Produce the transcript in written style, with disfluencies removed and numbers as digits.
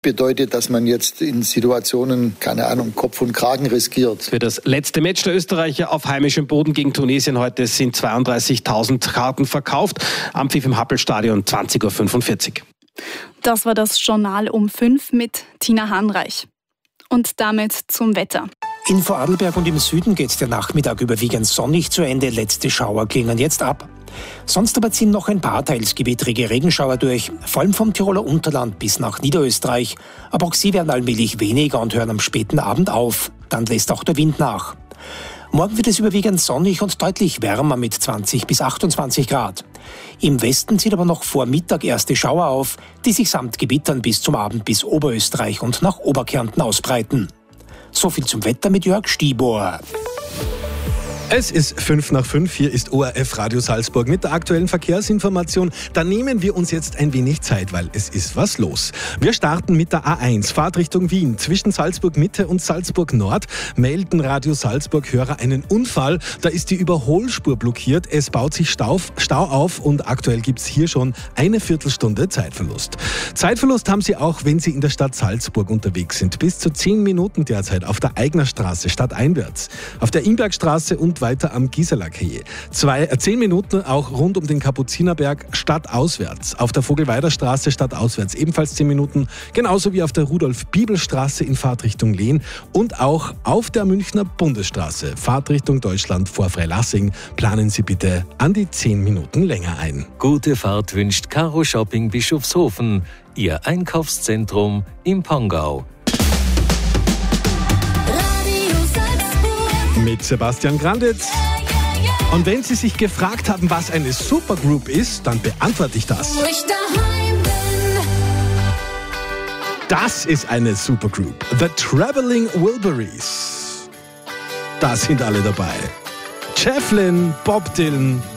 bedeutet, dass man jetzt in Situationen, keine Ahnung, Kopf und Kragen riskiert. Für das letzte Match der Österreicher auf heimischem Boden gegen Tunesien heute sind 32.000 Karten verkauft. Ampfiff im Happelstadion 20.45 Uhr. Das war das Journal um 5 mit Tina Hanreich. Und damit zum Wetter. In Vorarlberg und im Süden geht der Nachmittag überwiegend sonnig zu Ende. Letzte Schauer klingen jetzt ab. Sonst aber ziehen noch ein paar teils gewittrige Regenschauer durch, vor allem vom Tiroler Unterland bis nach Niederösterreich. Aber auch sie werden allmählich weniger und hören am späten Abend auf. Dann lässt auch der Wind nach. Morgen wird es überwiegend sonnig und deutlich wärmer mit 20 bis 28 Grad. Im Westen zieht aber noch vor Mittag erste Schauer auf, die sich samt Gewittern bis zum Abend bis Oberösterreich und nach Oberkärnten ausbreiten. So viel zum Wetter mit Jörg Stibor. Es ist 5:05, hier ist ORF Radio Salzburg mit der aktuellen Verkehrsinformation. Da nehmen wir uns jetzt ein wenig Zeit, weil es ist was los. Wir starten mit der A1, Fahrt Richtung Wien. Zwischen Salzburg Mitte und Salzburg Nord melden Radio Salzburg-Hörer einen Unfall. Da ist die Überholspur blockiert, es baut sich Stau auf und aktuell gibt es hier schon eine Viertelstunde Zeitverlust. Zeitverlust haben Sie auch, wenn Sie in der Stadt Salzburg unterwegs sind. Bis zu 10 Minuten derzeit auf der Eignerstraße stadteinwärts, auf der Imbergstraße und weiter am Gisela Quai. 10 Minuten auch rund um den Kapuzinerberg stadtauswärts. Auf der Vogelweider Straße stadtauswärts ebenfalls 10 Minuten. Genauso wie auf der Rudolf-Bibel-Straße in Fahrtrichtung Lehn. Und auch auf der Münchner Bundesstraße Fahrtrichtung Deutschland vor Freilassing. Planen Sie bitte an die 10 Minuten länger ein. Gute Fahrt wünscht Caro Shopping Bischofshofen. Ihr Einkaufszentrum im Pongau. Mit Sebastian Granditz. Und wenn Sie sich gefragt haben, was eine Supergroup ist, dann beantworte ich das. Das ist eine Supergroup. The Traveling Wilburys. Da sind alle dabei. Jeff Lynne, Bob Dylan,